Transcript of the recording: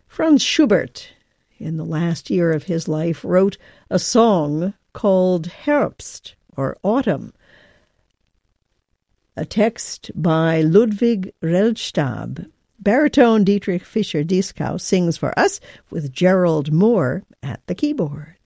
Franz Schubert, in the last year of his life, wrote a song called Herbst, or Autumn. A text by Ludwig Rellstab. Baritone Dietrich Fischer-Dieskau sings for us with Gerald Moore at the keyboard.